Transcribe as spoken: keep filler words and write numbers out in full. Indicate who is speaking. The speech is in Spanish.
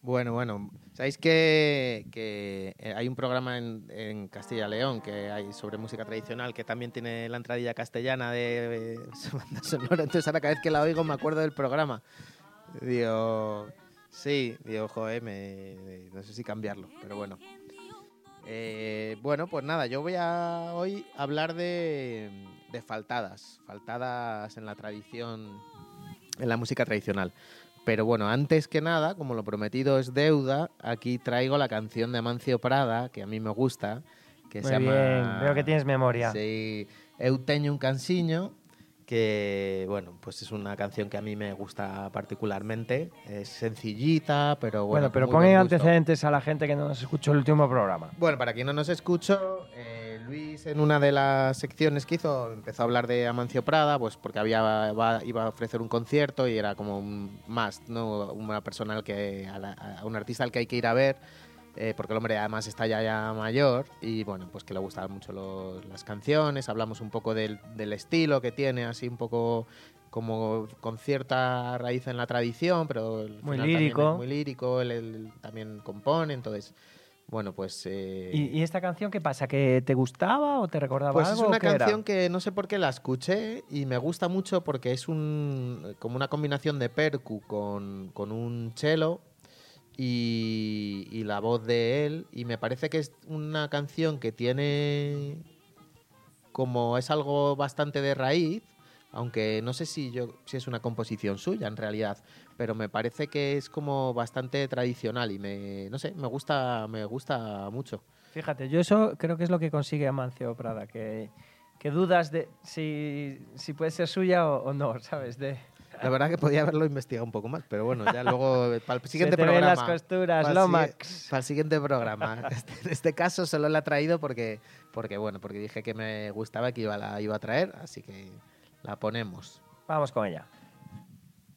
Speaker 1: Bueno, bueno, ¿sabéis que, que hay un programa en, en Castilla y León que hay sobre música tradicional que también tiene la entradilla castellana de, de banda sonora? Entonces ahora cada vez que la oigo me acuerdo del programa. Digo, sí, digo, joder, me, no sé si cambiarlo, pero bueno. Eh, bueno, pues nada, yo voy a hoy hablar de, de faltadas, faltadas en la tradición, en la música tradicional. Pero bueno, antes que nada, como lo prometido es deuda, aquí traigo la canción de Amancio Prada, que a mí me gusta, que
Speaker 2: Muy
Speaker 1: se llama...
Speaker 2: bien, veo que tienes memoria.
Speaker 1: Sí, Eu teño un cansiño, que bueno, pues es una canción que a mí me gusta particularmente. Es sencillita, pero bueno,
Speaker 2: Bueno, pero
Speaker 1: muy
Speaker 2: pon
Speaker 1: buen
Speaker 2: en
Speaker 1: gusto.
Speaker 2: antecedentes a la gente que no nos escuchó el último programa.
Speaker 1: Bueno, para quien no nos escuchó, eh, Luis en una de las secciones que hizo empezó a hablar de Amancio Prada, pues porque había va- iba a ofrecer un concierto y era como un más, ¿no? Una persona al que, a, la- a un artista al que hay que ir a ver, eh, porque el hombre además está ya, ya mayor y bueno, pues que le gustaban mucho los- las canciones, hablamos un poco del, del estilo que tiene, así un poco como con cierta raíz en la tradición, pero al
Speaker 2: Muy
Speaker 1: final
Speaker 2: lírico.
Speaker 1: también es muy lírico, él, él también compone, entonces... Bueno, pues... Eh,
Speaker 2: ¿Y, ¿Y esta canción qué pasa? ¿Que te gustaba o te recordaba
Speaker 1: pues
Speaker 2: algo?
Speaker 1: es una
Speaker 2: o qué era?
Speaker 1: canción que no sé por qué la escuché y me gusta mucho porque es un como una combinación de percu con, con un cello y, y la voz de él. Y me parece que es una canción que tiene... como es algo bastante de raíz, aunque no sé si yo si es una composición suya en realidad, pero me parece que es como bastante tradicional y me no sé, me gusta me gusta mucho.
Speaker 2: Fíjate, yo eso creo que es lo que consigue Amancio Prada, que, que dudas de si, si puede ser suya o, o no, ¿sabes? De,
Speaker 1: La verdad que podía haberlo investigado un poco más, pero bueno, ya luego para el siguiente
Speaker 2: se te ven
Speaker 1: programa.
Speaker 2: las costuras,
Speaker 1: para, el,
Speaker 2: Lomax.
Speaker 1: para el siguiente programa. Este, en este caso solo la he traído porque, porque bueno, porque dije que me gustaba que iba la iba a traer, así que la ponemos.
Speaker 2: Vamos con ella.